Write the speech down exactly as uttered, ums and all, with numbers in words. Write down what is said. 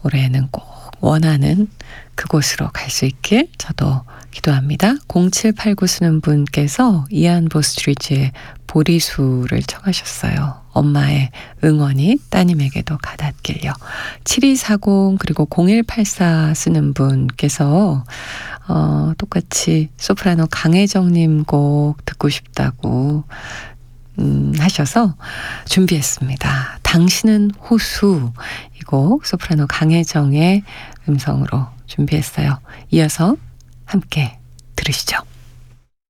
올해는 꼭 원하는 그곳으로 갈 수 있길 저도 기도합니다. 공칠팔구 쓰는 분께서 이안 보스트리지의 보리수를 청하셨어요. 엄마의 응원이 따님에게도 가닿길요. 칠이사공 그리고 공일팔사 쓰는 분께서 어, 똑같이 소프라노 강혜정님 곡 듣고 싶다고 음, 하셔서 준비했습니다. 당신은 호수, 이 곡 소프라노 강혜정의 음성으로 준비했어요. 이어서 함께 들으시죠.